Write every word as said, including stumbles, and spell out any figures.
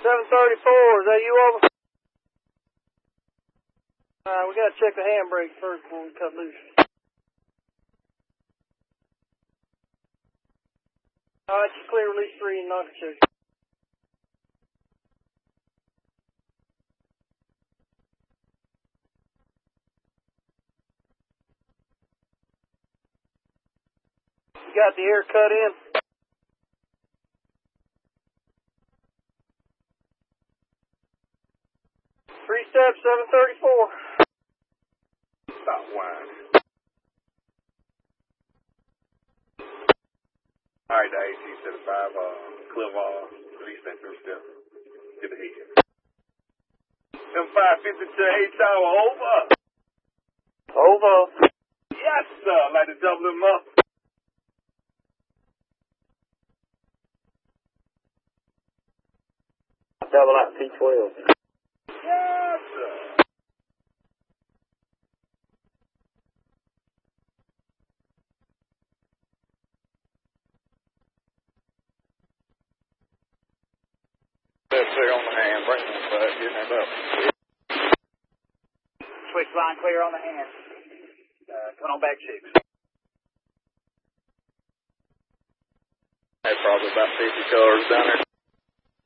seven thirty-four, is that you over? Alright, we gotta check the handbrake first before we cut loose. Alright, just clear release three and knock it check. You got the air cut in? Three steps, seven thirty-four. Stop whining. Alright, the eighteen seventy-five, uh, Cliff, uh, release that three step. Get the head. M five fifty-two, eight tower, over. Over. Yes, sir. I'd like to double them up. Double out P twelve. Yes, sir. Let's clear on the hand, bring them back, getting that up. Switch line clear on the hand. Uh, coming on back six. That's probably about fifty cars down there.